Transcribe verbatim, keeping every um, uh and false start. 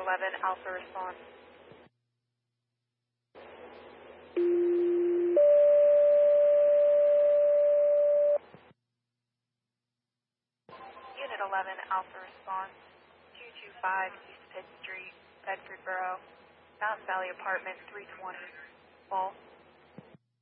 eleven, Alpha response. Unit eleven, Alpha response. two two five East Pitt Street, Bedford Borough, Mountain Valley Apartment three twenty, Wall.